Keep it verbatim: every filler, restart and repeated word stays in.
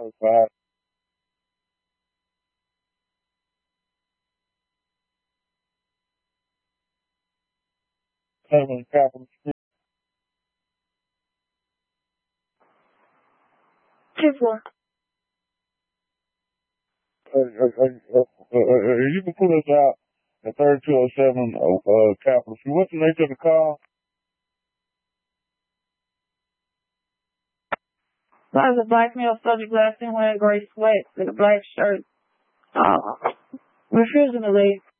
five. Seven Capitol Street. Two four. Uh, uh, uh, uh, uh, you can pull us out at thirty-two oh seven uh, Capitol Street. What's the nature of the call? There's a black male subject last name wearing gray sweats and a black shirt. Uh, refusing to leave.